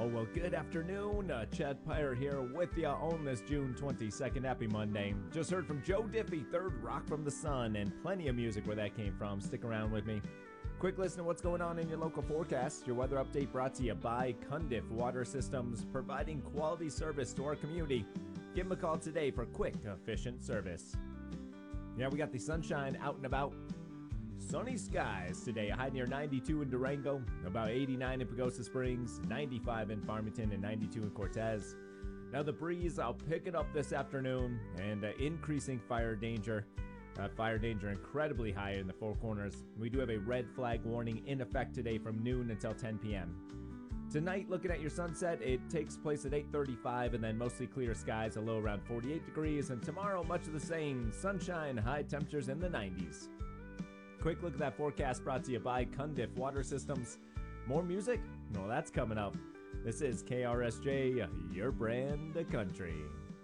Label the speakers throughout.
Speaker 1: Oh, well, good afternoon. Chad Pyre here with you on this June 22nd. Happy Monday. Just heard from Joe Diffie, Third Rock from the Sun, and plenty of music where that came from. Stick around with me. Quick listen to what's going on in your local forecast. Your weather update brought to you by Cundiff Water Systems, providing quality service to our community. Give them a call today for quick, efficient service. Yeah, we got the sunshine out and about. Sunny skies today, a high near 92 in Durango, about 89 in Pagosa Springs, 95 in Farmington, and 92 in Cortez. Now the breeze, I'll pick it up this afternoon, and increasing fire danger. Fire danger incredibly high in the Four Corners. We do have a red flag warning in effect today from noon until 10 p.m. Tonight, looking at your sunset, it takes place at 8:35, and then mostly clear skies, a low around 48 degrees. And tomorrow, much of the same, sunshine, high temperatures in the 90s. Quick look at that forecast brought to you by Cundiff Water Systems. More music? No, that's coming up. This is KRSJ, your brand of country.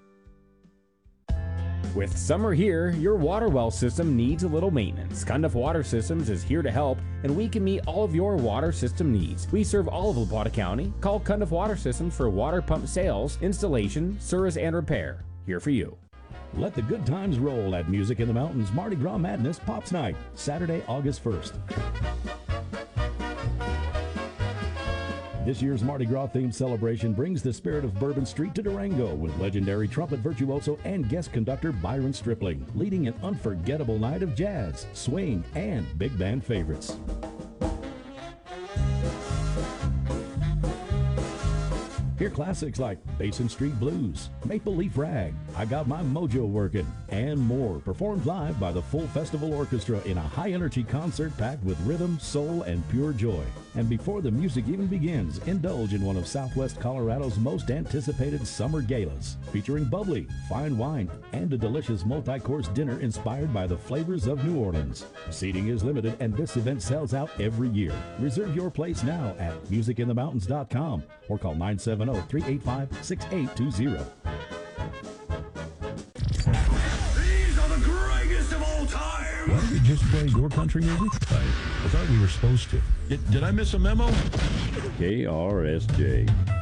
Speaker 2: With summer here, your water well system needs a little maintenance. Cundiff Water Systems is here to help, and we can meet all of your water system needs. We serve all of LaPorta County. Call Cundiff Water Systems for water pump sales, installation, service, and repair. Here for you.
Speaker 3: Let the good times roll at Music in the Mountains Mardi Gras Madness Pops Night, Saturday, August 1st. This year's Mardi Gras themed celebration brings the spirit of Bourbon Street to Durango with legendary trumpet virtuoso and guest conductor Byron Stripling, leading an unforgettable night of jazz, swing, and big band favorites. Hear classics like Basin Street Blues, Maple Leaf Rag, I Got My Mojo Workin', and more, performed live by the full festival orchestra in a high-energy concert packed with rhythm, soul, and pure joy. And before the music even begins, indulge in one of Southwest Colorado's most anticipated summer galas, featuring bubbly, fine wine, and a delicious multi-course dinner inspired by the flavors of New Orleans. Seating is limited, and this event sells out every year. Reserve your place now at musicinthemountains.com or call 970-385-6820.
Speaker 4: These are the greatest of all time!
Speaker 5: Why did we just play your country music? I thought we were supposed to. Did I miss a memo?
Speaker 3: KRSJ.